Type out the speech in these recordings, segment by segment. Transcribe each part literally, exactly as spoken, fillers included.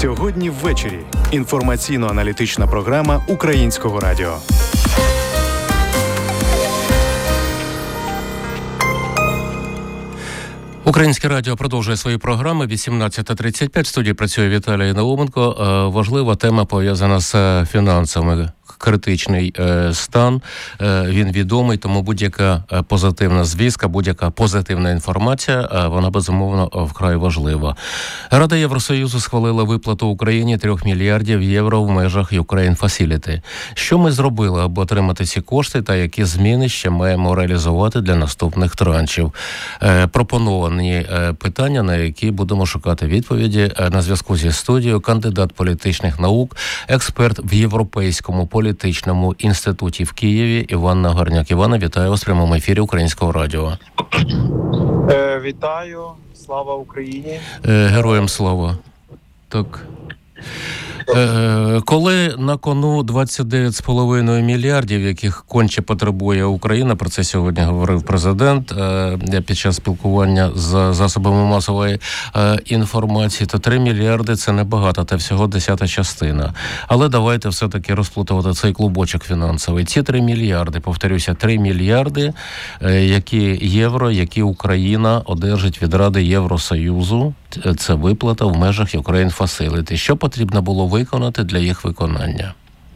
Сьогодні ввечері. Інформаційно-аналітична програма Українського радіо. Українське радіо продовжує свої програми. вісімнадцята тридцять п'ять. В студії працює Віталій Науменко. Важлива тема пов'язана з фінансами. Критичний е, стан, е, він відомий, тому будь-яка позитивна звістка, будь-яка позитивна інформація, е, вона безумовно вкрай важлива. Рада Євросоюзу схвалила виплату Україні трьох мільярдів євро в межах Ukraine Facility. Що ми зробили, аби отримати ці кошти, та які зміни ще маємо реалізувати для наступних траншів? Е, пропоновані е, питання, на які будемо шукати відповіді. Е, на зв'язку зі студією кандидат політичних наук, експерт в Європейському політичному політичному інституті в Києві Іван Нагорняк. Івана, вітаю вас в прямому ефірі Українського радіо. Е, вітаю, слава Україні. Е, героям слава. Так. Е, коли на кону двадцять дев'ять з половиною мільярдів, яких конче потребує Україна, про це сьогодні говорив президент е, під час спілкування з засобами масової е, інформації, то три мільярди – це небагато, це всього десята частина. Але давайте все-таки розплутувати цей клубочок фінансовий. Ці три мільярди, повторюся, три мільярди, е, які євро, які Україна одержить від Ради Євросоюзу, це виплата в межах Ukraine Facility. Що потрібно було виконати для їх виконання?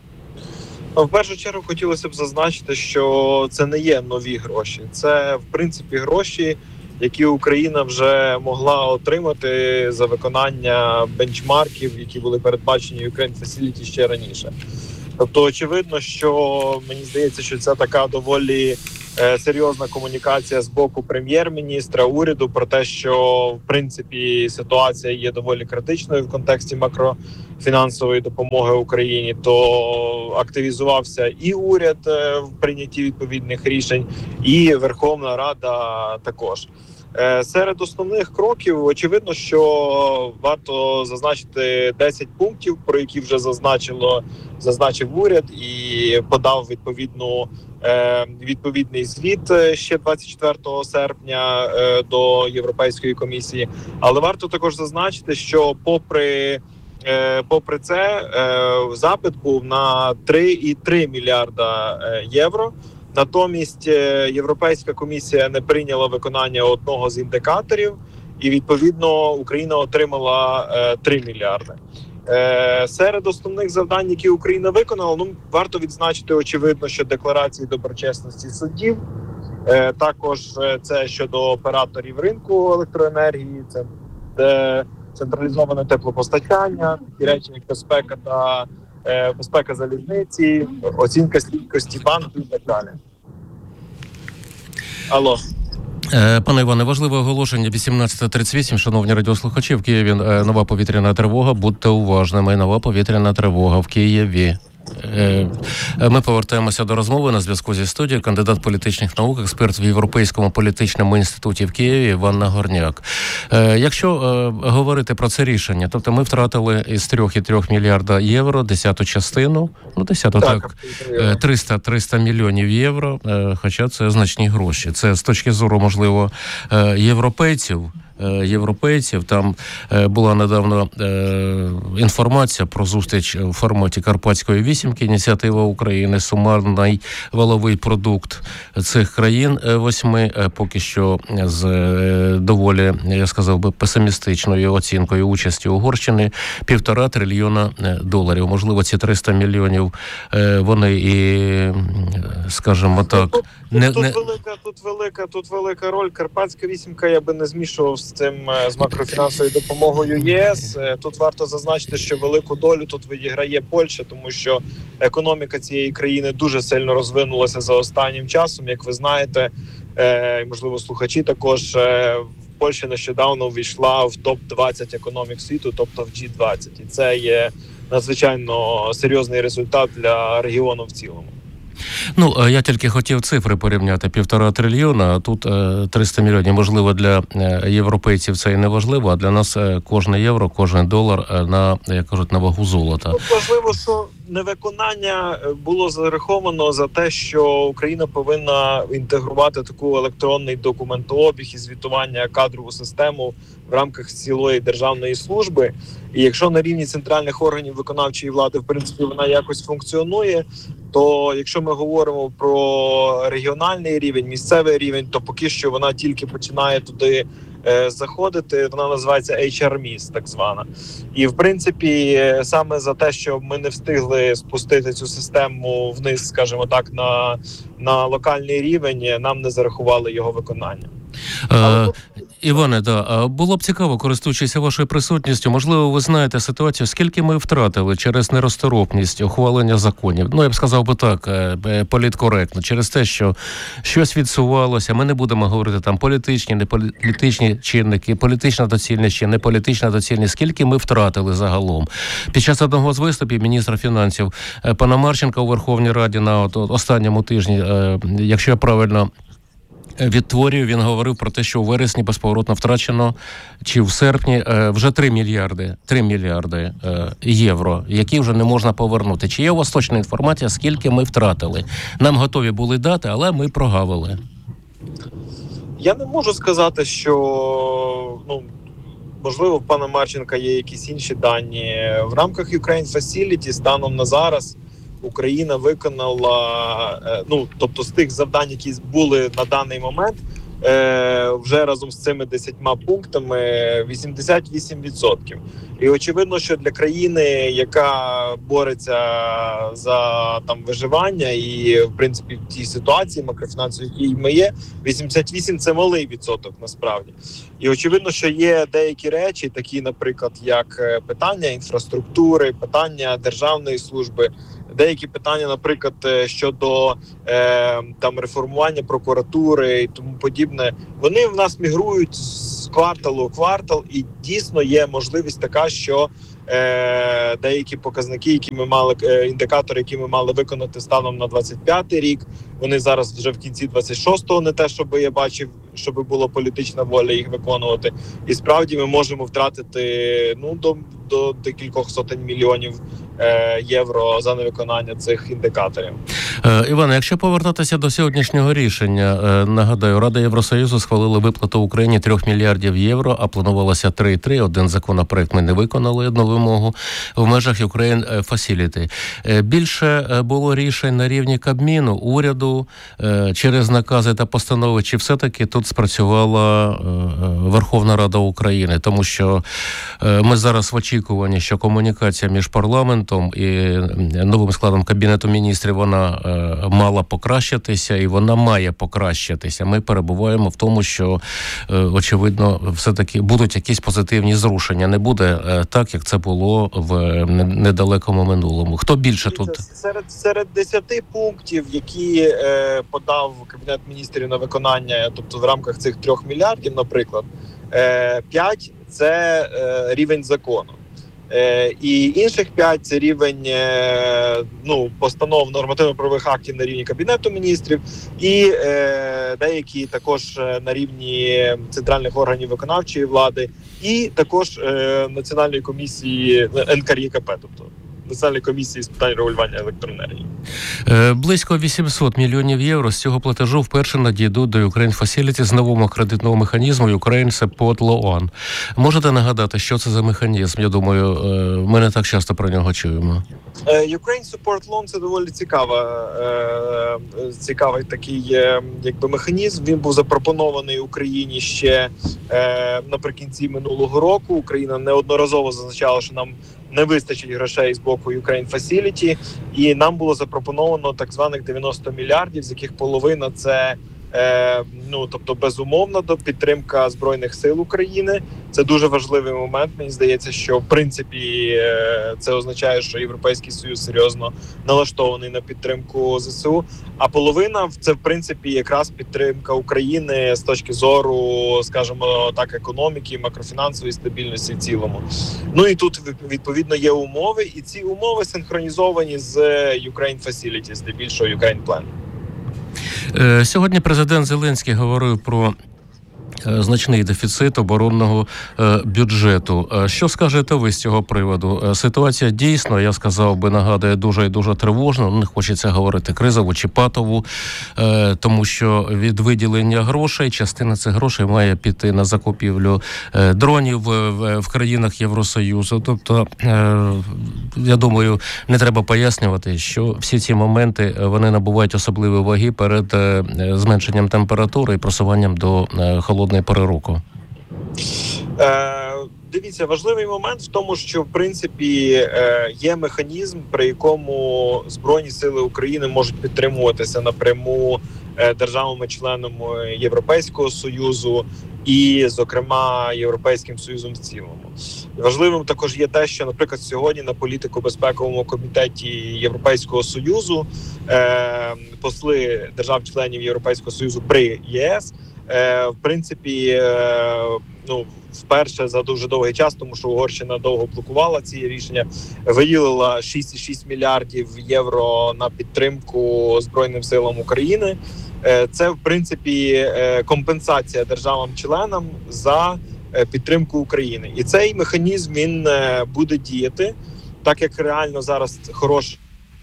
В першу чергу хотілося б зазначити, що це не є нові гроші. Це, в принципі, гроші, які Україна вже могла отримати за виконання бенчмарків, які були передбачені Ukraine Facility ще раніше. Тобто, очевидно, що, мені здається, що це така доволі е, серйозна комунікація з боку прем'єр-міністра, уряду про те, що, в принципі, ситуація є доволі критичною в контексті макрофінансової допомоги Україні, то активізувався і уряд е, в прийнятті відповідних рішень, і Верховна Рада також. Серед основних кроків, очевидно, що варто зазначити десять пунктів, про які вже зазначило, зазначив уряд і подав відповідну, відповідний звіт ще двадцять четвертого серпня до Європейської комісії. Але варто також зазначити, що попри, попри це запит був на три цілих три мільярда євро. Натомість Європейська комісія не прийняла виконання одного з індикаторів, і, відповідно, Україна отримала е, три мільярди. Е, серед основних завдань, які Україна виконала, ну, варто відзначити, очевидно, що декларації доброчесності суддів, е, також це щодо операторів ринку електроенергії, це де централізоване теплопостачання, такі речі, як безпека та безпека залізниці, оцінка стійкості банків і так далі. Алло. Пане Іване, важливе оголошення. вісімнадцята тридцять вісім, шановні радіослухачі, в Києві нова повітряна тривога. Будьте уважними, нова повітряна тривога в Києві. Ми повертаємося до розмови. На зв'язку зі студією кандидат політичних наук, експерт в Європейському політичному інституті в Києві Іван Нагорняк. Якщо говорити про це рішення, тобто ми втратили із трьох цілих три мільярда євро десяту частину, ну десяту так, так триста мільйонів євро, хоча це значні гроші. Це з точки зору, можливо, європейців, європейців. Там була недавно інформація про зустріч у форматі Карпатської вісімки, ініціатива України, сумарний валовий продукт цих країн восьми, поки що з доволі, я сказав би, песимістичною оцінкою участі Угорщини, півтора трильйона доларів. Можливо, ці триста мільйонів вони і, скажімо так, тут, не, тут, не... велика, тут велика, тут велика роль. Карпатська вісімка я би не змішував з цим, з макрофінансовою допомогою ЄС. Тут варто зазначити, що велику долю тут відіграє Польща, тому що економіка цієї країни дуже сильно розвинулася за останнім часом. Як ви знаєте, можливо, слухачі також, Польща нещодавно увійшла в топ двадцять економік світу, тобто в джі двадцять. І це є надзвичайно серйозний результат для регіону в цілому. Ну, я тільки хотів цифри порівняти. Півтора трильйона, а тут триста мільйонів. Можливо, для європейців це і не важливо, а для нас кожне євро, кожен долар на, як кажуть, на вагу золота. Тут важливо, що невиконання було зараховано за те, що Україна повинна інтегрувати таку електронний документообіг і звітування кадрову систему в рамках цілої державної служби. І якщо на рівні центральних органів виконавчої влади, в принципі, вона якось функціонує, то якщо ми говоримо про регіональний рівень, місцевий рівень, то поки що вона тільки починає туди е, заходити. Вона називається ейч ар ем ай ес, так звана. І, в принципі, саме за те, що ми не встигли спустити цю систему вниз, скажімо так, на, на локальний рівень, нам не зарахували його виконання. Е, Іване, да, було б цікаво, користуючись вашою присутністю, можливо, ви знаєте ситуацію, скільки ми втратили через нерозторопність ухвалення законів. Ну, я б сказав би так, політкоректно, через те, що щось відсувалося. Ми не будемо говорити там політичні, не політичні чинники, політична доцільність чи не політична доцільність. Скільки ми втратили загалом. Під час одного з виступів міністра фінансів пана Марченка у Верховній Раді на от, останньому тижні, якщо я правильно відтворюю, він говорив про те, що у вересні безповоротно втрачено, чи в серпні, вже три мільярди, три мільярди євро, які вже не можна повернути. Чи є у вас точна інформація, скільки ми втратили? Нам готові були дати, але ми прогавили. Я не можу сказати, що, ну, можливо, в пана Марченка є якісь інші дані. В рамках Ukraine Facility станом на зараз Україна виконала, ну, тобто з тих завдань, які були на даний момент, вже разом з цими десятьма пунктами вісімдесят вісім відсотків. І очевидно, що для країни, яка бореться за там виживання і, в принципі, в тій ситуації макрофінансовій, якій ми є, вісімдесят вісім – це малий відсоток насправді. І очевидно, що є деякі речі, такі, наприклад, як питання інфраструктури, питання державної служби, деякі питання, наприклад, щодо е, там реформування прокуратури і тому подібне, вони в нас мігрують з кварталу у квартал, і дійсно є можливість така, що е, деякі показники, які ми мали, е, індикатори, які ми мали виконати станом на двадцять п'ятий рік, вони зараз вже в кінці двадцять шостого не те, щоб я бачив, щоб була політична воля їх виконувати. І справді ми можемо втратити ну до, до декількох сотень мільйонів е, євро за невиконання цих індикаторів. Е, Іване, якщо повертатися до сьогоднішнього рішення, е, нагадаю, Рада Євросоюзу схвалила виплату Україні трьох мільярдів євро, а планувалося три і три. Один законопроект ми не виконали, одну вимогу, в межах Ukraine Facility. Е, більше було рішень на рівні Кабміну, уряду, е, через накази та постанови, чи все-таки тут спрацювала е, Верховна Рада України, тому що е, ми зараз в очікуванні, що комунікація між парламентом і новим складом Кабінету міністрів, вона е, мала покращитися, і вона має покращитися. Ми перебуваємо в тому, що, е, очевидно, все-таки будуть якісь позитивні зрушення. Не буде е, так, як це було в недалекому минулому. Хто більше тут? Серед, серед десяти пунктів, які е, подав Кабінет міністрів на виконання, тобто в рамках цих трьох мільярдів, наприклад, е, п'ять – це е, рівень закону. Е, і інших п'ять – це рівень е, ну, постанов нормативно-правових актів на рівні Кабінету міністрів і е, деякі також на рівні центральних органів виконавчої влади і також е, Національної комісії ен ка ар є ка пе, тобто Національної комісії з питань регулювання електроенергії. Е, близько вісімсот мільйонів євро з цього платежу вперше надійдуть до Ukraine Facility з нового кредитного механізму Ukraine Support Loan. Можете нагадати, що це за механізм? Я думаю, е, ми не так часто про нього чуємо. Ukraine Support Loan – це доволі цікава, е, цікавий такий е, якби механізм. Він був запропонований Україні ще е, наприкінці минулого року. Україна неодноразово зазначала, що нам не вистачить грошей з боку Ukraine Facility, і нам було запропоновано так званих дев'яносто мільярдів, з яких половина – це Е, ну, тобто, безумовно, до підтримка Збройних сил України. Це дуже важливий момент. Мені здається, що, в принципі, е, це означає, що Європейський Союз серйозно налаштований на підтримку зе се у. А половина – це, в принципі, якраз підтримка України з точки зору, скажімо так, економіки, макрофінансової стабільності в цілому. Ну і тут, відповідно, є умови, і ці умови синхронізовані з Ukraine Facility, здебільшого Ukraine Plan. Сьогодні президент Зеленський говорив про значний дефіцит оборонного бюджету. Що скажете ви з цього приводу? Ситуація дійсно, я сказав би, нагадує дуже і дуже тривожно. Не хочеться говорити кризову чи патову, тому що від виділення грошей, частина цих грошей має піти на закупівлю дронів в країнах Євросоюзу. Тобто, я думаю, не треба пояснювати, що всі ці моменти, вони набувають особливої ваги перед зменшенням температури і просуванням до холодної пори року. Е, дивіться, важливий момент в тому, що в принципі е, є механізм, при якому Збройні сили України можуть підтримуватися напряму е, державами-членами Європейського Союзу і, зокрема, Європейським Союзом в цілому. Важливим також є те, що, наприклад, сьогодні на політико-безпековому комітеті Європейського Союзу е, посли держав-членів Європейського Союзу при ЄС Е, в принципі, е, ну, вперше за дуже довгий час, тому що Угорщина довго блокувала ці рішення, виділила шість цілих шість мільярдів євро на підтримку Збройним силам України. Е, це, в принципі, е, компенсація державам-членам за е, підтримку України. І цей механізм, він е, буде діяти, так як реально зараз хороший.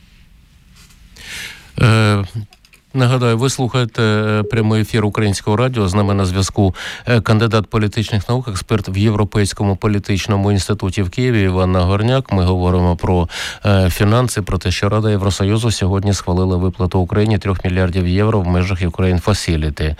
Е... Нагадаю, ви слухаєте прямий ефір Українського радіо. З нами на зв'язку кандидат політичних наук, експерт в Європейському політичному інституті в Києві Іван Нагорняк. Ми говоримо про фінанси, про те, що Рада Євросоюзу сьогодні схвалила виплату Україні трьох мільярдів євро в межах Ukraine Facility.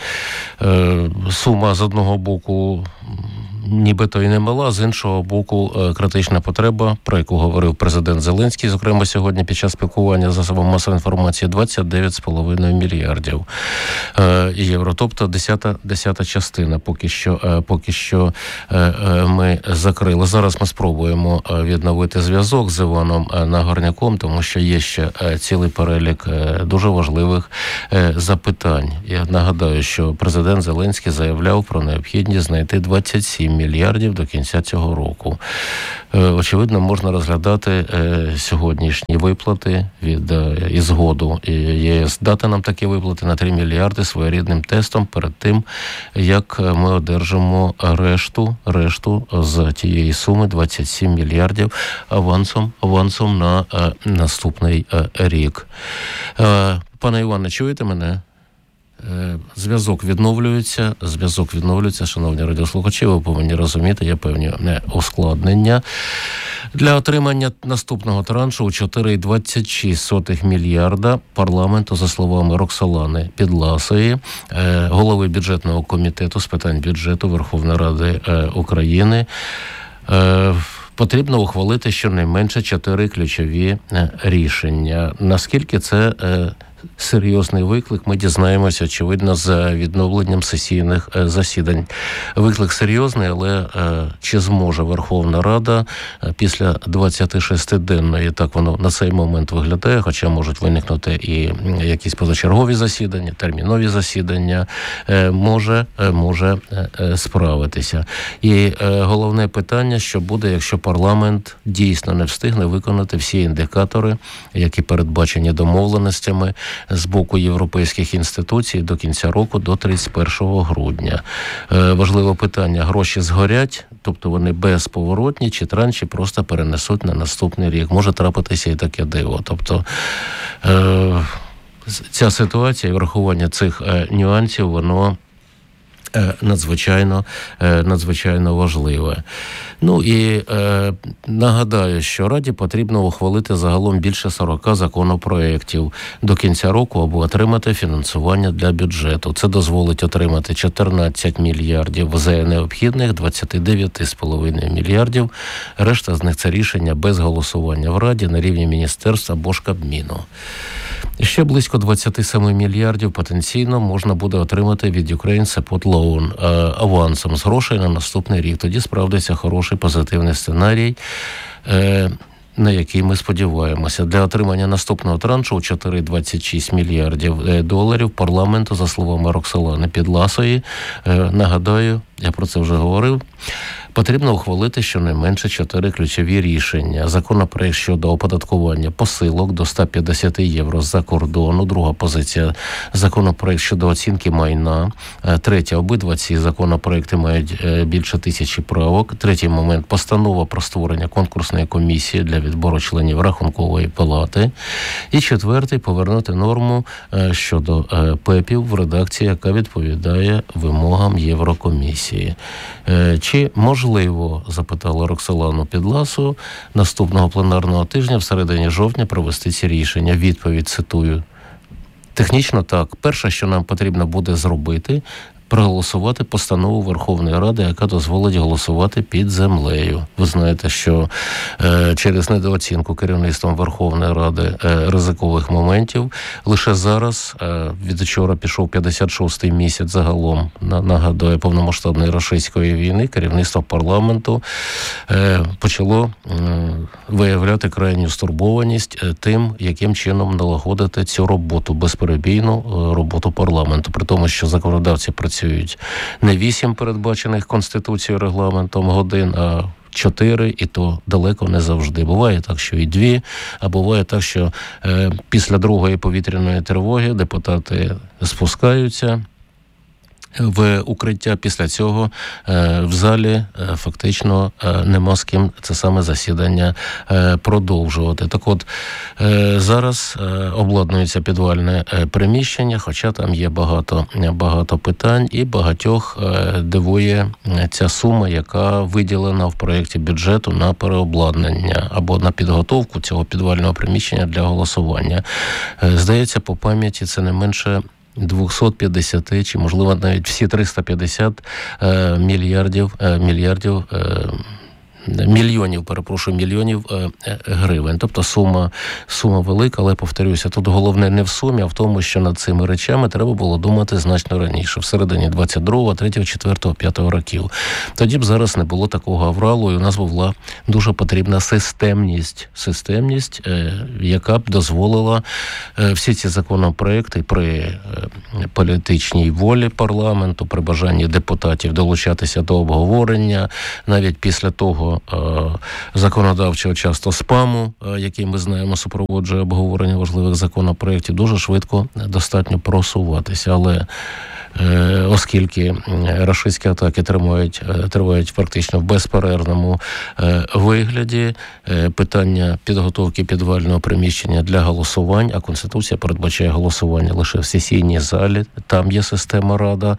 Сума з одного боку нібито і не мала, з іншого боку критична потреба, про яку говорив президент Зеленський, зокрема сьогодні під час спілкування з засобами масової інформації, двадцять дев'ять цілих п'ять десятих мільярдів євро. Тобто десята, десята частина поки що, поки що ми закрили. Зараз ми спробуємо відновити зв'язок з Іваном Нагорняком, тому що є ще цілий перелік дуже важливих запитань. Я нагадаю, що президент Зеленський заявляв про необхідність знайти двадцять сім мільярдів до кінця цього року. Очевидно, можна розглядати сьогоднішні виплати від і згоду ЄС дати нам такі виплати на три мільярди своєрідним тестом перед тим, як ми одержимо решту, решту з тієї суми двадцять сім мільярдів авансом, авансом на наступний рік. Пане Іване, чуєте мене? Зв'язок відновлюється, зв'язок відновлюється, шановні радіослухачі, ви повинні розуміти, є певні ускладнення. Для отримання наступного траншу у чотири цілих двадцять шість сотих мільярда парламенту, за словами Роксолани Підласої, голови бюджетного комітету з питань бюджету Верховної Ради України, потрібно ухвалити щонайменше чотири ключові рішення. Наскільки це серйозний виклик, ми дізнаємося, очевидно, з відновленням сесійних засідань. Виклик серйозний, але чи зможе Верховна Рада після двадцятишестиденної, так воно на цей момент виглядає, хоча можуть виникнути і якісь позачергові засідання, термінові засідання, може, може справитися. І головне питання, що буде, якщо парламент дійсно не встигне виконати всі індикатори, які передбачені домовленостями з боку європейських інституцій до кінця року, до тридцять першого грудня. Е, важливе питання, гроші згорять, тобто вони безповоротні, чи транші просто перенесуть на наступний рік. Може трапитися і таке диво. Тобто е, ця ситуація і врахування цих е, нюансів, воно надзвичайно, надзвичайно важливе. Ну і е, нагадаю, що Раді потрібно ухвалити загалом більше сорока законопроєктів до кінця року, аби отримати фінансування для бюджету. Це дозволить отримати чотирнадцять мільярдів з необхідних, двадцять дев'ять цілих п'ять десятих мільярдів. Решта з них це рішення без голосування в Раді на рівні міністерства або ж Кабміну. І ще близько двадцять сім мільярдів потенційно можна буде отримати від Ukraine Support Loan авансом з грошей на наступний рік. Тоді справдиться хороший позитивний сценарій, на який ми сподіваємося. Для отримання наступного траншу у чотири цілих двадцять шість мільярдів доларів парламенту, за словами Роксолани Підласої, нагадаю, я про це вже говорив, потрібно ухвалити щонайменше чотири ключові рішення. Законопроект щодо оподаткування посилок до сто п'ятдесят євро з-за кордону. Друга позиція – законопроект щодо оцінки майна. Третя – обидва ці законопроекти мають більше тисячі правок. Третій момент – постанова про створення конкурсної комісії для відбору членів Рахункової палати. І четвертий – повернути норму щодо ПЕПів в редакції, яка відповідає вимогам Єврокомісії. Чи можливо, запитала Роксолану Підласу, наступного пленарного тижня в середині жовтня провести ці рішення? Відповідь цитую. Технічно так. Перше, що нам потрібно буде зробити, проголосувати постанову Верховної Ради, яка дозволить голосувати під землею. Ви знаєте, що е, через недооцінку керівництвом Верховної Ради е, ризикових моментів лише зараз, е, від вчора пішов п'ятдесят шостий місяць загалом, на, нагадує, повномасштабної рашистської війни, керівництво парламенту е, почало е, виявляти крайню стурбованість е, тим, яким чином налагодити цю роботу, безперебійну е, роботу парламенту, при тому, що законодавці працюють не вісім передбачених Конституцією регламентом годин, а чотири, і то далеко не завжди. Буває так, що і дві, а буває так, що е, після другої повітряної тривоги депутати спускаються в укриття, після цього е, в залі е, фактично е, нема з ким це саме засідання е, продовжувати. Так от, е, зараз е, обладнується підвальне е, приміщення, хоча там є багато, багато питань, і багатьох е, дивує ця сума, яка виділена в проєкті бюджету на переобладнання або на підготовку цього підвального приміщення для голосування. Е, здається, по пам'яті це не менше двісті п'ятдесят, чи, можливо, навіть всі триста п'ятдесят е, мільярдів, е, мільярдів е, мільйонів, перепрошую, мільйонів е, е, гривень. Тобто сума, сума велика, але, повторюся, тут головне не в сумі, а в тому, що над цими речами треба було думати значно раніше, в середині двадцять другого, третього, четвертого, п'ятого років. Тоді б зараз не було такого авралу, і у нас була дуже потрібна системність, системність, е, яка б дозволила е, всі ці законопроекти при е, політичній волі парламенту, при бажанні депутатів долучатися до обговорення, навіть після того законодавчого часто спаму, який ми знаємо супроводжує обговорення важливих законопроєктів, дуже швидко достатньо просуватися. Але оскільки рашистські атаки тривають, тривають фактично в безперервному вигляді, питання підготовки підвального приміщення для голосувань, а Конституція передбачає голосування лише в сесійній залі, там є система Рада,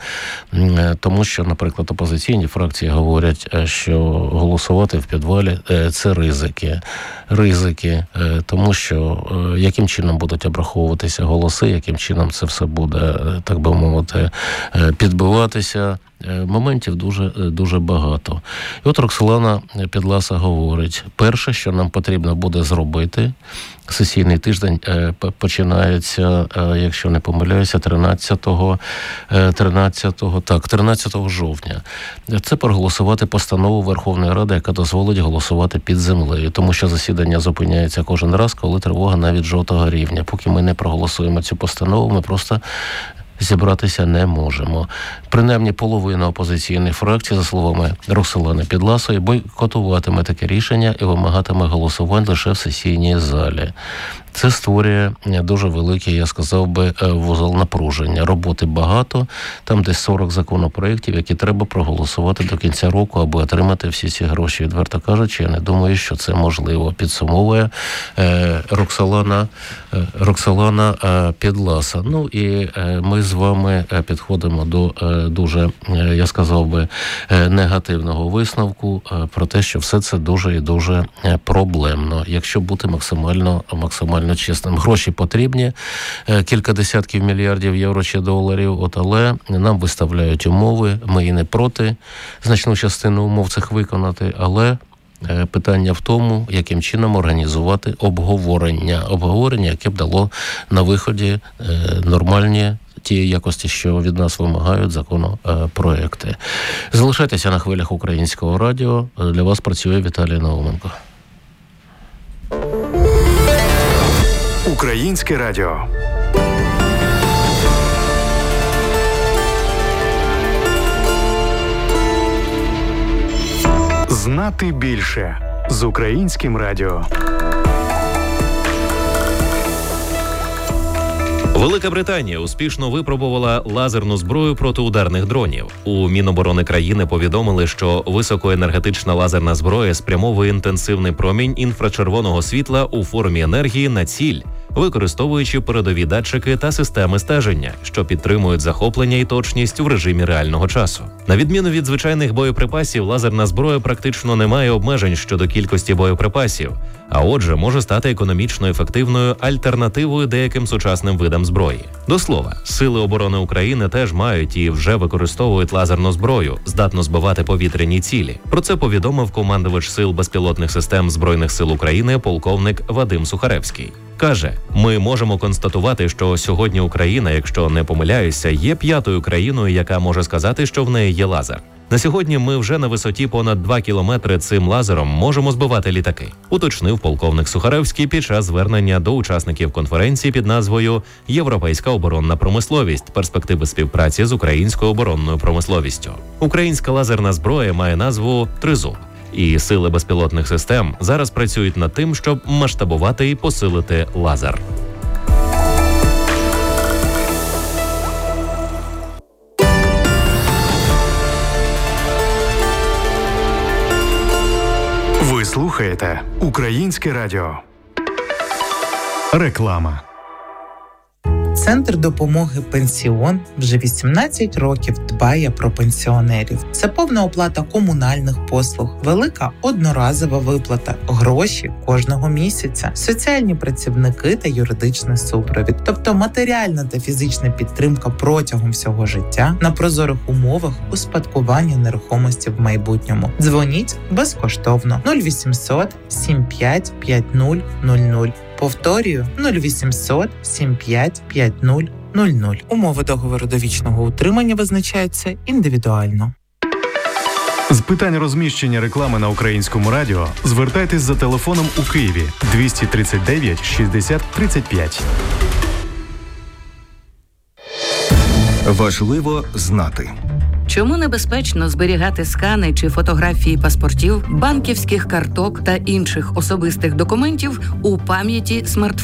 тому що, наприклад, опозиційні фракції говорять, що голосувати в підвалі – це ризики. Ризики, тому що яким чином будуть обраховуватися голоси, яким чином це все буде, так би мовити, підбиватися. Моментів дуже, дуже багато. І от Роксолана Підласа говорить, перше, що нам потрібно буде зробити, сесійний тиждень починається, якщо не помиляюся, тринадцятого, тринадцятого, так, тринадцятого жовтня. Це проголосувати постанову Верховної Ради, яка дозволить голосувати під землею, тому що засідання зупиняється кожен раз, коли тривога навіть жовтого рівня. Поки ми не проголосуємо цю постанову, ми просто зібратися не можемо. Принаймні половина опозиційних фракцій, за словами Роксолани Підласої, бойкотуватиме таке рішення і вимагатиме голосувань лише в сесійній залі. Це створює дуже великий, я сказав би, вузол напруження. Роботи багато, там десь сорок законопроєктів, які треба проголосувати до кінця року, аби отримати всі ці гроші. Відверто кажучи, я не думаю, що це можливо, підсумовує е, Роксолана, е, Роксолана е, Підласа. Ну і е, ми з вами підходимо до е, дуже, е, я сказав би, е, негативного висновку е, про те, що все це дуже і дуже проблемно. Якщо бути максимально, максимально чесним. Гроші потрібні, кілька десятків мільярдів євро чи доларів, от, але нам виставляють умови, ми і не проти значну частину умов цих виконати, але питання в тому, яким чином організувати обговорення. Обговорення, яке б дало на виході нормальні ті якості, що від нас вимагають законопроекти. Залишайтеся на хвилях Українського радіо. Для вас працює Віталій Науменко. Українське радіо. Знати більше з Українським радіо. Велика Британія успішно випробувала лазерну зброю проти ударних дронів. У Міноборони країни повідомили, що високоенергетична лазерна зброя спрямовує інтенсивний промінь інфрачервоного світла у формі енергії на ціль, використовуючи передові датчики та системи стеження, що підтримують захоплення і точність в режимі реального часу. На відміну від звичайних боєприпасів, лазерна зброя практично не має обмежень щодо кількості боєприпасів, а отже, може стати економічно ефективною альтернативою деяким сучасним видам зброї. До слова, Сили оборони України теж мають і вже використовують лазерну зброю, здатну збивати повітряні цілі. Про це повідомив командувач Сил безпілотних систем Збройних сил України полковник Вадим Сухаревський. Каже, ми можемо констатувати, що сьогодні Україна, якщо не помиляюся, є п'ятою країною, яка може сказати, що в неї є лазер. На сьогодні ми вже на висоті понад два кілометри цим лазером можемо збивати літаки, уточнив полковник Сухаревський під час звернення до учасників конференції під назвою «Європейська оборонна промисловість. Перспективи співпраці з українською оборонною промисловістю». Українська лазерна зброя має назву «Тризуб». І Сили безпілотних систем зараз працюють над тим, щоб масштабувати і посилити лазер. Ви слухаєте Українське радіо. Реклама. Центр допомоги «Пенсіон» вже вісімнадцять років дбає про пенсіонерів. Це повна оплата комунальних послуг, велика одноразова виплата, гроші кожного місяця, соціальні працівники та юридичний супровід. Тобто матеріальна та фізична підтримка протягом всього життя на прозорих умовах успадкування нерухомості в майбутньому. Дзвоніть безкоштовно нуль вісімсот сім п'ять п'ять нуль нуль нуль. Повторюю, нуль вісімсот сім п'ять п'ять нуль нуль нуль. Умови договору довічного утримання визначаються індивідуально. З питань розміщення реклами на Українському радіо звертайтесь за телефоном у Києві двісті тридцять дев'ять шістдесят тридцять п'ять. Важливо знати. Чому небезпечно зберігати скани чи фотографії паспортів, банківських карток та інших особистих документів у пам'яті смартфону?